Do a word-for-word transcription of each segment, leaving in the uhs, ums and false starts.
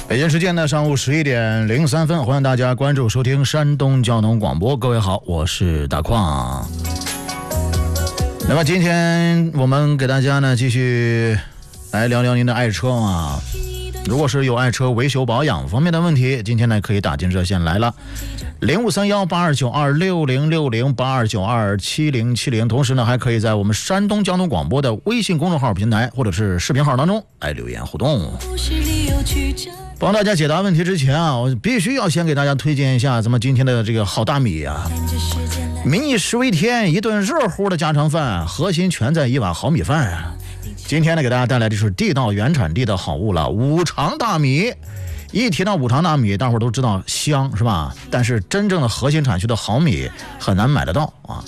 北京时间的上午十一点零三分，欢迎大家关注收听山东交通广播。各位好，我是大矿。那么今天我们给大家呢继续来聊聊您的爱车啊。如果是有爱车维修保养方面的问题，今天呢可以打进热线来了，零五三幺八二九二六零六零八二九二七零七零。同时呢，还可以在我们山东交通广播的微信公众号平台或者是视频号当中来留言互动。帮大家解答问题之前啊，我必须要先给大家推荐一下咱们今天的这个好大米啊。民以食为天，一顿热乎的家常饭，核心全在一碗好米饭啊。今天呢，给大家带来的是地道原产地的好物了，五常大米。一提到五常大米，大伙儿都知道香是吧？但是真正的核心产区的好米很难买得到啊。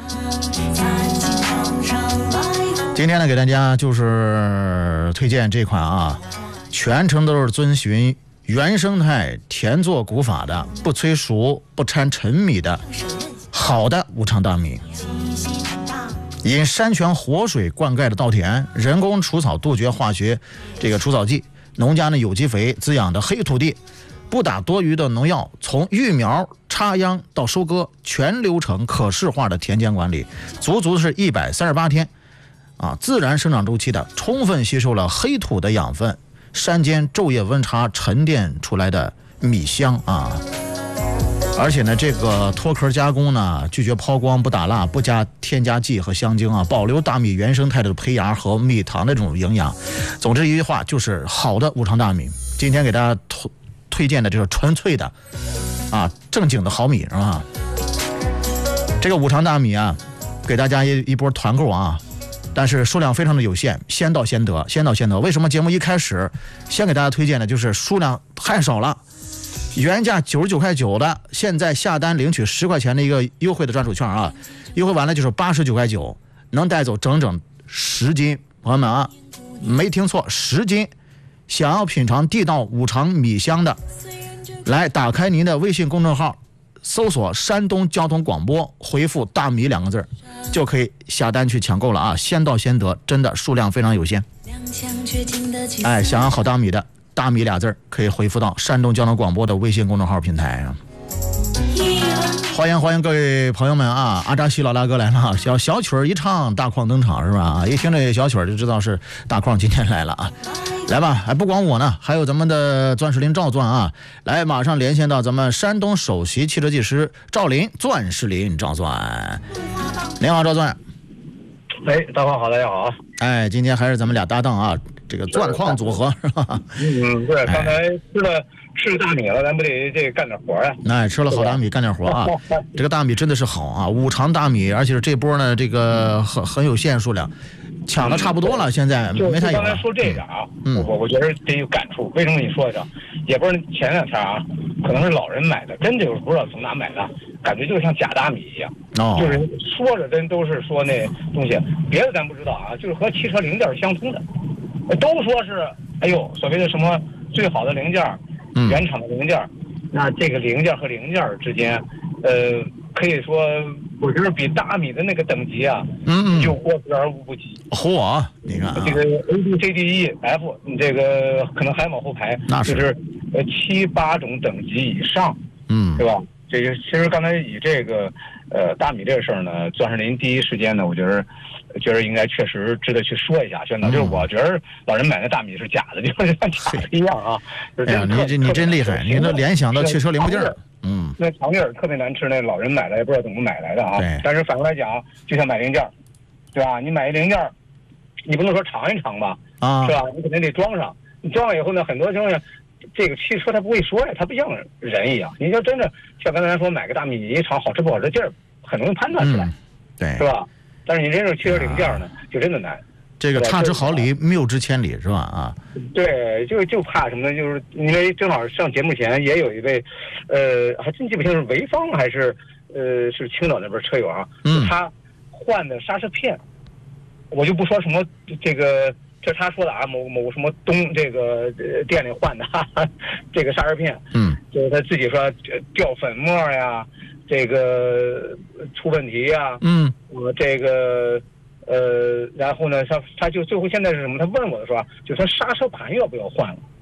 今天呢，给大家就是推荐这款啊，全程都是遵循原生态田作古法的，不催熟不掺陈米的好的五常大米。引山泉活水灌溉的稻田，人工除草杜绝化学这个除草剂，农家呢有机肥滋养的黑土地，不打多余的农药，从育苗插秧到收割全流程可视化的田间管理，足足是一百三十八天啊，自然生长周期的充分吸收了黑土的养分，山间昼夜温差沉淀出来的米香啊。而且呢，这个脱壳加工呢，拒绝抛光，不打蜡，不加添加剂和香精啊，保留大米原生态的胚芽和米糖的这种营养。总之一句话，就是好的五常大米。今天给大家推推荐的这个纯粹的啊正经的好米是吧？这个五常大米啊，给大家一一波团购啊，但是数量非常的有限，先到先得，先到先得。为什么节目一开始先给大家推荐的就是数量太少了？原价九十九块九的，现在下单领取十块钱的一个优惠的专属券啊，优惠完了就是八十九块九，能带走整整十斤。朋友们啊，没听错，十斤。想要品尝地道五常米香的，来打开您的微信公众号，搜索山东交通广播，回复大米两个字就可以下单去抢购了啊，先到先得，真的数量非常有限。哎，想要好大米的，大米俩字可以回复到山东交通广播的微信公众号平台啊。欢迎欢迎各位朋友们啊！阿扎西老大哥来了，小小曲儿一唱，大矿登场是吧？一听这小曲儿就知道是大矿今天来了啊！来吧，还不光我呢，还有咱们的钻石林赵钻啊！来，马上连线到咱们山东首席汽车技师赵林，钻石林赵钻。您好，赵钻。 哎，大矿好，大家好。 哎，今天还是咱们俩搭档啊，这个钻矿组合是吧？ 嗯，对，刚才吃了。吃大米了，咱不得这干点活啊？ 哎，吃了好大米，干点活啊！这个大米真的是好啊，五常大米，而且是这波呢，这个很很有限数量，抢的差不多了，现在没太有了。 刚才说这个啊，嗯、我我觉得得有感触。为什么你说这？也不是前两天啊，可能是老人买的，真的就是不知道从哪买的，感觉就像假大米一样。哦。就是说着真都是说那东西，别的咱不知道啊，就是和汽车零件相通的，都说是哎呦所谓的什么最好的零件。原厂的零件，那这个零件和零件之间，呃，可以说，我觉得比大米的那个等级啊，嗯，就过之而无不及。 嚯、啊，你看、啊、 这个 A B C D E F， 这个可能还往后排， 那是就是呃七八种等级以上， 嗯， 对吧？这个其实刚才以这个呃大米这个事儿呢，钻石林第一时间呢，我觉得。觉得应该确实值得去说一下，宣导、嗯、就是我觉得老人买的大米是假的，就像假的一样啊。 哎呀，你这你真厉害，你都联想到汽车零部件。嗯， 那长粒儿特别难吃，那老人买的也不知道怎么买来的啊。但是反过来讲，就像买零件，对吧？你买一零件，你不能说尝一尝吧，啊，是吧？你肯定得装上。你装上以后呢，很多情况下，这个汽车它不会说呀，它不像人一样。你就真的像刚才说买个大米一尝好吃不好吃，劲儿很容易判断出来， 嗯、对， 是吧？但是你这种汽车零件呢，啊、就真的难。 这个差之毫厘，谬之千里，是吧？啊， 对，就就怕什么呢？就是因为正好上节目前也有一位，呃，还真记不清是潍坊还是呃是青岛那边车友啊，嗯，他换的刹车片，我就不说什么这个，这他说的啊，某某什么东这个店里换的，哈哈，这个刹车片，嗯，就是他自己说掉粉末呀。这个出问题呀、啊，嗯，我这个呃，然后呢，他他就最后现在是什么？他问我的时候，就说刹车盘要不要换了？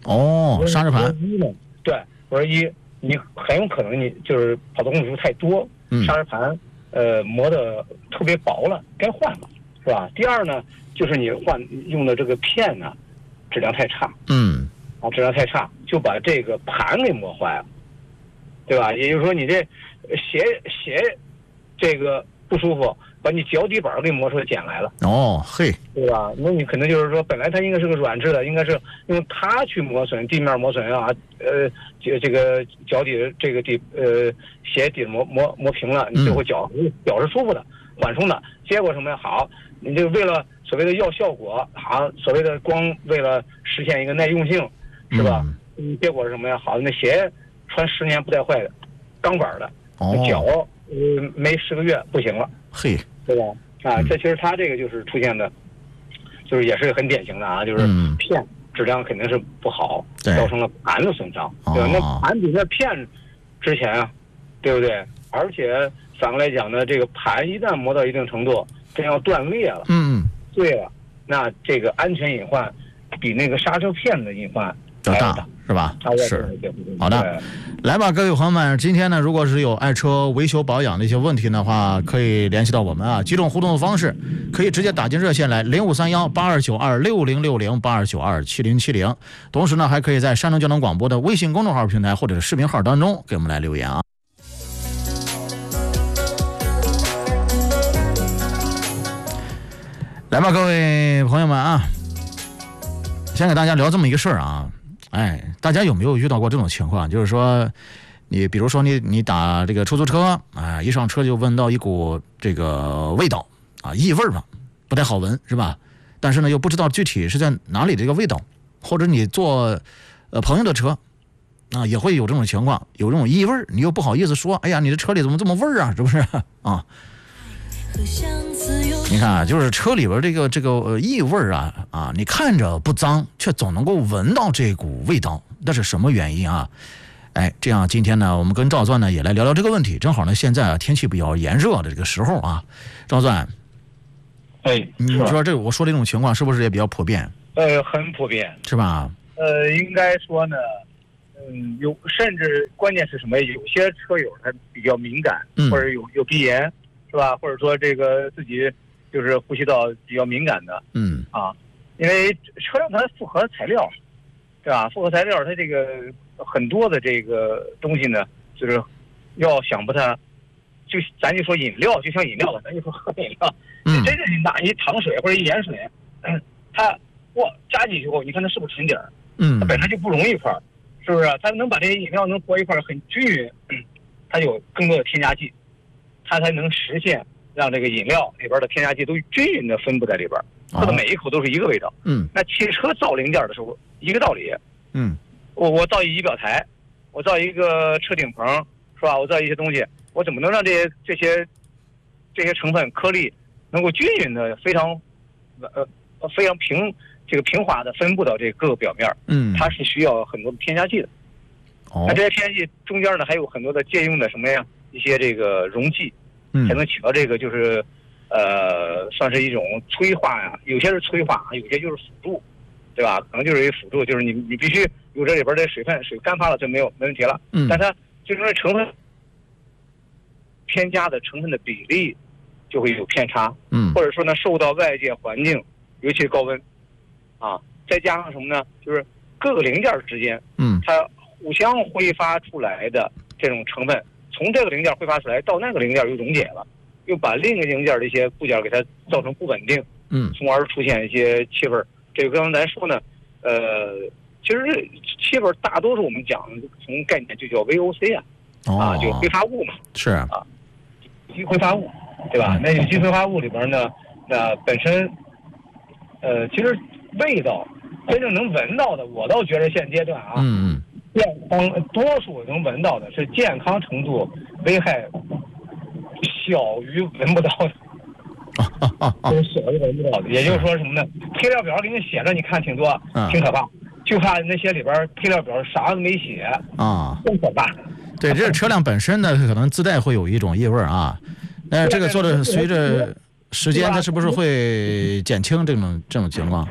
哦，刹车盘。 一呢，对，我说一，你很有可能你就是跑的公里数太多， 嗯、 刹车盘呃磨的特别薄了，该换了，是吧？第二呢，就是你换用的这个片呢，质量太差， 嗯， 啊，质量太差，就把这个盘给磨坏了，对吧？也就是说，你这鞋鞋这个不舒服，把你脚底板给磨出茧来了。 哦，嘿， 对吧？那你可能就是说，本来它应该是个软质的，应该是用它去磨损地面磨损啊，呃，这这个脚底这个底呃鞋底磨磨磨平了，你最后脚脚是舒服的、缓冲的。结果什么呀？好，你这为了所谓的要效果，好，所谓的光为了实现一个耐用性，是吧？嗯，结果是什么呀？好，那鞋穿十年不带坏的，钢板的，那脚呃没十个月不行了， 嘿， 对吧？啊，这其实它这个就是出现的，就是也是很典型的啊，就是片质量肯定是不好，造成了盘的损伤，对吧？那盘比那片值钱啊，对不对？而且反过来讲呢，这个盘一旦磨到一定程度，真要断裂了， 嗯， 对了，那这个安全隐患比那个刹车片的隐患要大，是吧？是，好的，来吧，各位朋友们，今天呢，如果是有爱车维修保养的一些问题的话，可以联系到我们啊。几种互动的方式，可以直接打进热线来零五三幺八二九二六零六零八二九二七零七零，同时呢，还可以在山东交通广播的微信公众号平台或者是视频号当中给我们来留言啊。来吧，各位朋友们啊，先给大家聊这么一个事儿啊。哎，大家有没有遇到过这种情况？就是说，你比如说你你打这个出租车啊，一上车就闻到一股这个味道啊，异味嘛，不太好闻是吧？但是呢，又不知道具体是在哪里这个味道，或者你坐呃朋友的车啊，也会有这种情况，有这种异味，你又不好意思说，哎呀，你的车里怎么这么味儿啊？是不是啊？你看啊，就是车里边这个这个呃异味啊啊，你看着不脏，却总能够闻到这股味道，那是什么原因啊？哎，这样今天呢，我们跟赵钻呢也来聊聊这个问题。正好呢，现在啊天气比较炎热的这个时候啊，赵钻， 哎， 你说这我说这种情况是不是也比较普遍？ 呃，很普遍， 是吧？ 呃，应该说呢，嗯，有甚至关键是什么？有些车友他比较敏感， 嗯、 或者有有鼻炎。是吧？或者说这个自己就是呼吸道比较敏感的， 嗯啊，因为车辆它复合材料，对吧？复合材料它这个很多的这个东西呢，就是要想把它，就咱就说饮料，就像饮料了，咱就说喝饮料， 嗯， 真是你拿一糖水或者一盐水，嗯、它哇加进去后，你看它是不是沉底儿？ 嗯， 它本身就不容易一块儿，是不是？它能把这些饮料能和一块儿很均匀，嗯，它有更多的添加剂。它才能实现让这个饮料里边的添加剂都均匀的分布在里边，它的每一口都是一个味道。 嗯， 那汽车造零件的时候一个道理。 嗯， 我我造一仪表台，我造一个车顶棚，是吧？我造一些东西，我怎么能让这些这些这些成分颗粒能够均匀的非常呃非常平这个平滑的分布到这各个表面？ 嗯， 它是需要很多的添加剂的。 哦， 那这些添加剂中间呢还有很多的借用的什么呀？一些这个溶剂，才能起到这个就是，呃，算是一种催化呀。有些是催化，有些就是辅助，对吧？可能就是一辅助，就是你你必须有这里边的水分，水干发了就没有没问题了。 嗯， 但它就是说成分添加的成分的比例就会有偏差。 嗯， 或者说呢，受到外界环境，尤其高温，啊，再加上什么呢？就是各个零件之间， 嗯， 它互相挥发出来的这种成分。从这个零件挥发出来到那个零件又溶解了，又把另一个零件的一些部件给它造成不稳定， 嗯， 从而出现一些气味。这个刚才咱说呢，呃，其实气味大多数我们讲从概念就叫 V O C 啊， 哦、 啊，就挥发物嘛， 是啊， 有机挥发物，对吧？那有机挥发物里边呢，那本身，呃，其实味道真正能闻到的，我倒觉得现阶段啊， 嗯嗯。 健康多数能闻到的是健康程度危害小于闻不到的， 啊啊啊！ 就是小于闻不到的。也就是说什么呢？配料表给你写着，你看挺多，挺可怕，就怕那些里边配料表啥都没写啊， 更可怕。 对，这车辆本身呢，可能自带会有一种异味啊。但是这个做的随着时间，它是不是会减轻这种这种情况？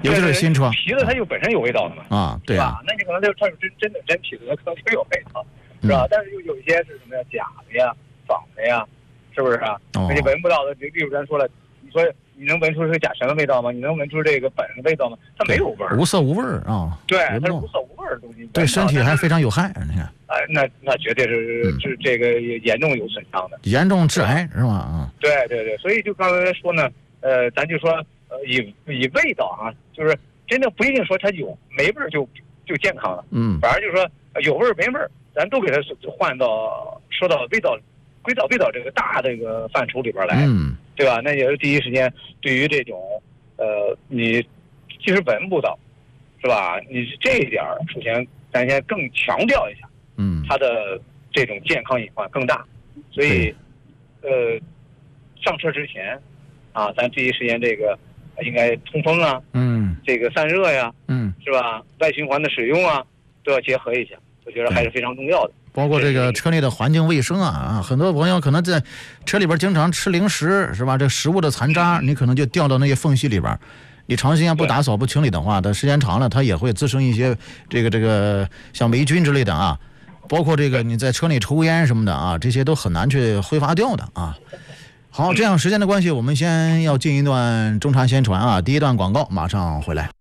尤其是新车， 皮子它就本身有味道的嘛。 啊，对吧？那你可能就它是真真的真皮子，可能就有味道，是吧？但是又有一些是什么呀？假的呀，仿的呀，是不是啊？那你闻不到的，比如咱说了，你说你能闻出是假神的味道吗？你能闻出这个本的味道吗？它没有味儿， 无色无味儿啊。 对，它是无色无味儿的东西， 对身体还非常有害。你看， 哎，那那绝对是是这个严重有损伤的， 严重致癌是吧？啊， 对对对，所以就刚才说呢，呃，咱就说呃，以以味道啊，就是真的不一定说它有没味儿就就健康了， 嗯， 反而就是说有味儿没味儿，咱都给它换到说到味道。归到味道这个大这个范畴里边来， 嗯， 对吧？那也是第一时间对于这种，呃，你即使闻不到，是吧？你这一点首先咱先更强调一下， 嗯， 它的这种健康隐患更大，所以，呃，上车之前，啊，咱第一时间这个应该通风啊， 嗯， 这个散热呀， 嗯， 是吧？外循环的使用啊，都要结合一下，我觉得还是非常重要的。 包括这个车内的环境卫生啊啊，很多朋友可能在车里边经常吃零食，是吧？这食物的残渣，你可能就掉到那些缝隙里边，你长时间不打扫不清理的话，它时间长了，它也会滋生一些这个这个像霉菌之类的啊。包括这个你在车内抽烟什么的啊，这些都很难去挥发掉的啊。好，这样时间的关系，我们先要进一段中长宣传啊，第一段广告马上回来。